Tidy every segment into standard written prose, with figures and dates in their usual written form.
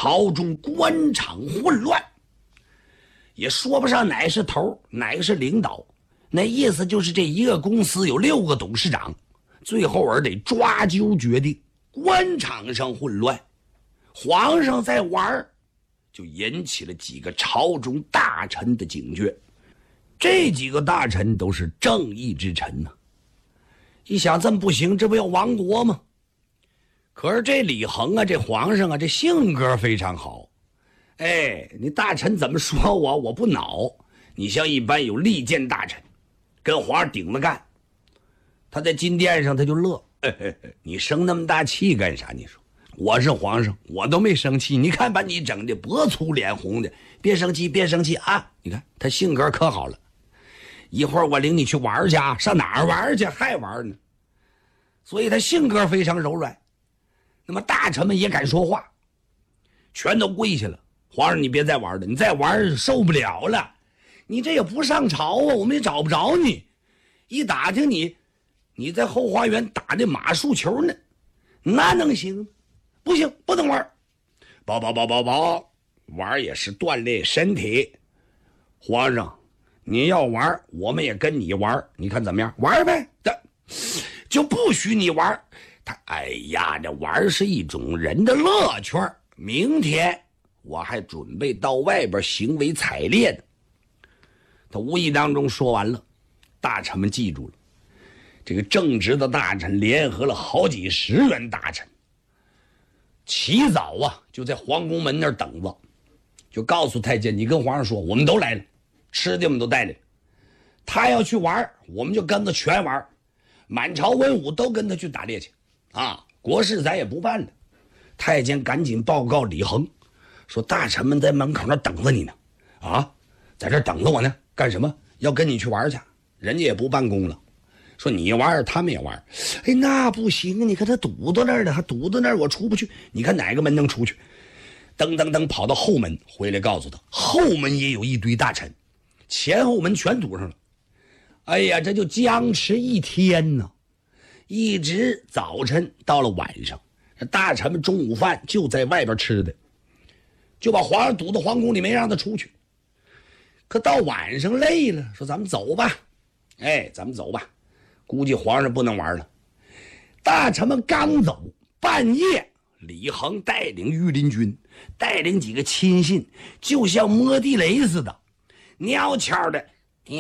朝中官场混乱，也说不上哪是头哪个是领导，那意思就是这一个公司有6个董事长，最后得抓阄决定，官场上混乱，皇上在玩，就引起了几个朝中大臣的警觉。这几个大臣都是正义之臣呢，一想这么不行，这不要亡国吗？可是这李恒啊，这皇上啊，这性格非常好。你大臣怎么说我不恼。你像一般有利剑大臣跟皇上顶着干，他在金殿上他就乐。你生那么大气干啥？你说我是皇上，我都没生气，你看把你整的脖粗脸红的，别生气别生气啊！你看他性格可好了，一会儿我领你去玩去啊，上哪儿玩去还玩呢？所以他性格非常柔软。那么大臣们也敢说话，全都跪下了。皇上你别再玩了，你再玩受不了了，你这也不上朝啊，我们也找不着你，一打听你在后花园打那马术球呢，那能行？不行，不能玩。宝，玩也是锻炼身体。皇上你要玩，我们也跟你玩，你看怎么样？玩呗，就不许你玩。这玩是一种人的乐趣。明天我还准备到外边行为采猎呢。他无意当中说完了，大臣们记住了。这个正直的大臣联合了好几十员大臣，起早啊就在皇宫门那儿等着，就告诉太监，你跟皇上说我们都来了，吃的我们都带来了，他要去玩我们就跟着全玩，满朝文武都跟他去打猎去啊，国事咱也不办了。太监赶紧报告李恒，说大臣们在门口那等着你呢，啊，在这等着我呢，干什么？要跟你去玩去，人家也不办公了。说你玩他们也玩，那不行，你看他堵到那儿了，他堵到那儿我出不去，你看哪个门能出去？噔跑到后门回来，告诉他后门也有一堆大臣，前后门全堵上了。这就僵持一天呢，一直早晨到了晚上，大臣们中午饭就在外边吃的，就把皇上堵到皇宫里没让他出去。可到晚上累了，说咱们走吧，咱们走吧，估计皇上不能玩了。大臣们刚走，半夜李恒带领御林军，带领几个亲信，就像摸地雷似的，蹑跄的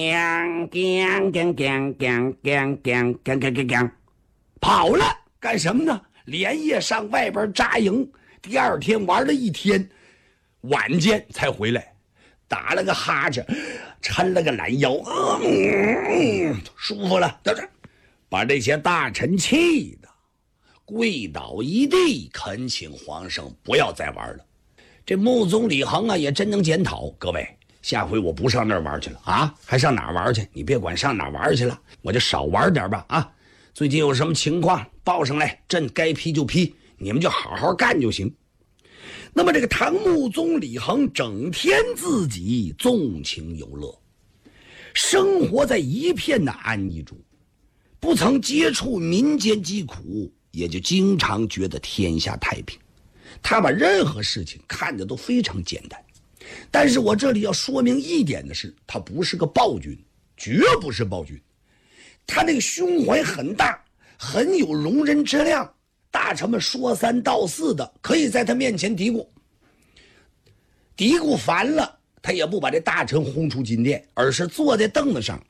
跑了。干什么呢？连夜上外边扎营，第二天玩了一天，晚间才回来，打了个哈欠，抻了个懒腰，舒服了，到这把这些大臣气的跪倒一地，恳请皇上不要再玩了。这穆宗李恒啊也真能检讨，各位下回我不上那儿玩去了啊，还上哪儿玩去？你别管上哪儿玩去了，我就少玩点吧啊！最近有什么情况报上来，朕该批就批，你们就好好干就行。那么这个唐穆宗李恒整天自己纵情游乐，生活在一片的安逸中，不曾接触民间疾苦，也就经常觉得天下太平。他把任何事情看得都非常简单。但是我这里要说明一点的是，他不是个暴君，绝不是暴君。他那个胸怀很大，很有容人之量，大臣们说三道四的，可以在他面前嘀咕烦了，他也不把这大臣轰出金殿，而是坐在凳子上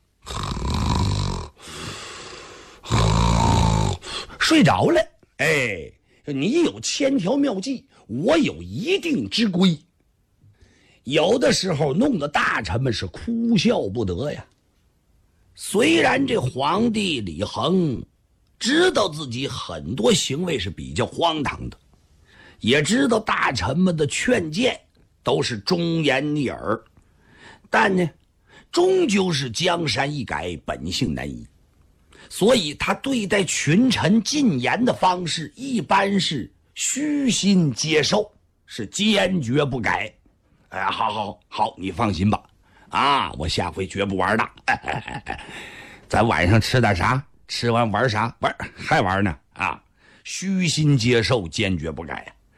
睡着了。你有千条妙计，我有一定之规。有的时候弄得大臣们是哭笑不得呀。虽然这皇帝李恒知道自己很多行为是比较荒唐的，也知道大臣们的劝谏都是忠言逆耳，但呢，终究是江山易改，本性难移。所以他对待群臣进言的方式一般是虚心接受，是坚决不改。好，你放心吧，啊，我下回绝不玩了。咱晚上吃点啥？吃完玩啥？还玩呢？啊，虚心接受，坚决不改。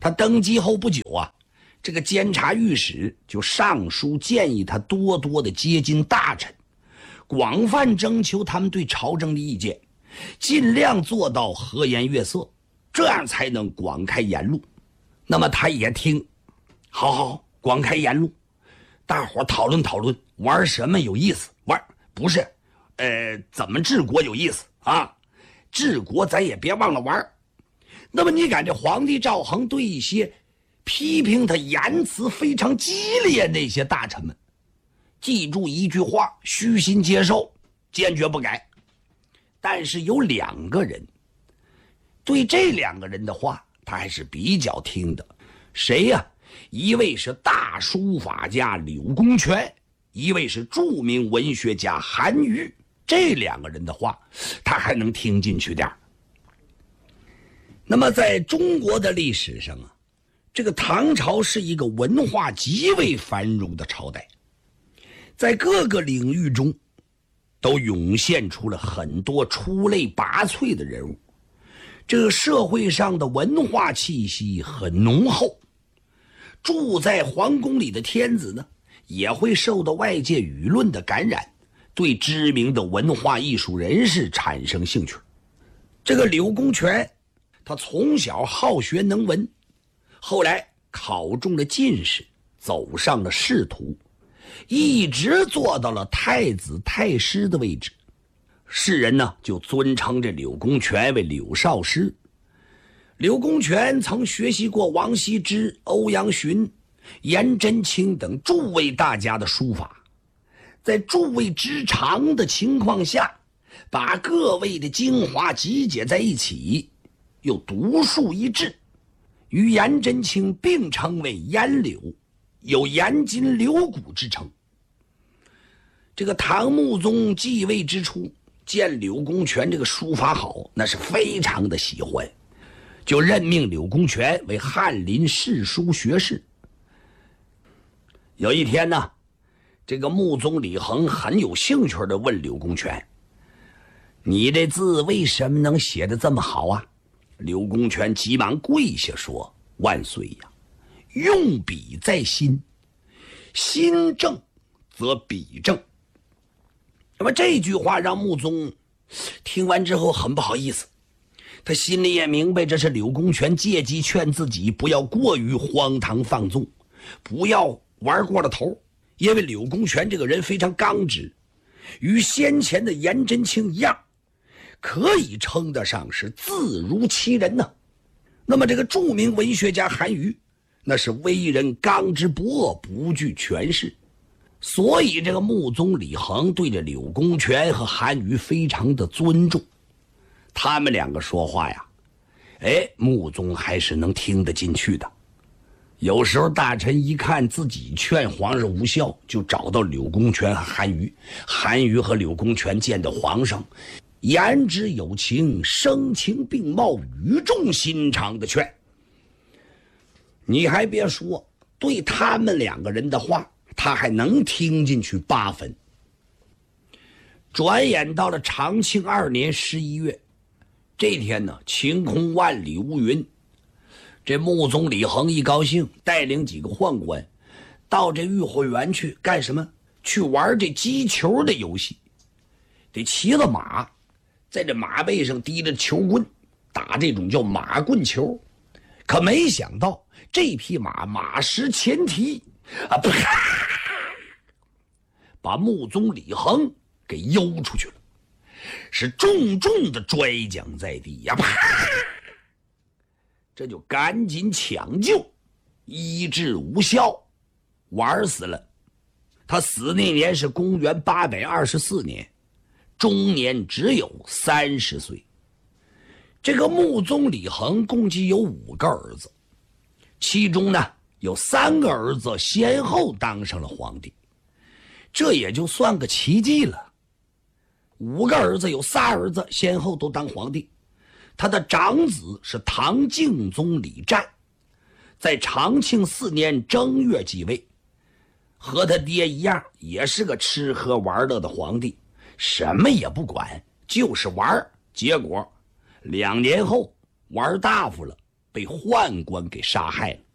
他登基后不久啊，这个监察御史就上书建议他多多的接近大臣，广泛征求他们对朝政的意见，尽量做到和颜悦色，这样才能广开言路。那么他也听，好，广开言路，大伙讨论讨论，玩什么有意思？玩不是，怎么治国有意思啊？治国咱也别忘了玩。那么你看这皇帝赵恒对一些批评他言辞非常激烈的那些大臣们，记住一句话，虚心接受，坚决不改。但是有2个人，对这2个人的话他还是比较听的。谁呀？一位是大书法家柳公权，一位是著名文学家韩愈。这2个人的话他还能听进去点。那么在中国的历史上啊，这个唐朝是一个文化极为繁荣的朝代，在各个领域中都涌现出了很多出类拔萃的人物，这个社会上的文化气息很浓厚。住在皇宫里的天子呢，也会受到外界舆论的感染，对知名的文化艺术人士产生兴趣。这个柳公权他从小好学能文，后来考中了进士，走上了仕途，一直做到了太子太师的位置。世人呢就尊称这柳公权为柳少师。柳公权曾学习过王羲之、欧阳询、颜真卿等诸位大家的书法，在诸位之长的情况下，把各位的精华集结在一起，又独树一帜，与颜真卿并称为颜柳，有颜筋柳骨之称。这个唐穆宗继位之初，见柳公权这个书法好，那是非常的喜欢，就任命柳公权为翰林侍书学士。有一天呢，这个穆宗李恒很有兴趣地问柳公权，你这字为什么能写得这么好啊？柳公权急忙跪下说，万岁呀，用笔在心，心正则笔正。那么这句话让穆宗听完之后很不好意思，他心里也明白这是柳公权借机劝自己不要过于荒唐放纵，不要玩过了头。因为柳公权这个人非常刚直，与先前的颜真卿一样，可以称得上是自如其人呢。那么这个著名文学家韩愈，那是为人刚直不阿，不惧权势。所以这个穆宗李恒对着柳公权和韩愈非常的尊重，他们2个说话呀，穆宗还是能听得进去的。有时候大臣一看自己劝皇上无效，就找到柳公权和韩愈，韩愈和柳公权见到皇上，言之有情，声情并茂，语重心长的劝。你还别说，对他们2个人的话他还能听进去8分。转眼到了长庆2年11月，这天呢，晴空万里无云。这穆宗李恒一高兴，带领几个宦官到这御花园去干什么？去玩这击球的游戏。得骑着马，在这马背上提着球棍，打这种叫马棍球。可没想到这匹马马失前蹄啊，啪，把穆宗李恒给悠出去了，是重重的摔跤在地呀，啪！这就赶紧抢救，医治无效，玩死了。他死那年是公元824年，终年只有30岁。这个穆宗李恒共计有5个儿子，其中呢有3个儿子先后当上了皇帝，这也就算个奇迹了。5个儿子有3儿子先后都当皇帝。他的长子是唐敬宗李湛，在长庆4年正月继位，和他爹一样，也是个吃喝玩乐的皇帝，什么也不管，就是玩。结果2年后玩大发了， 被宦官给杀害了。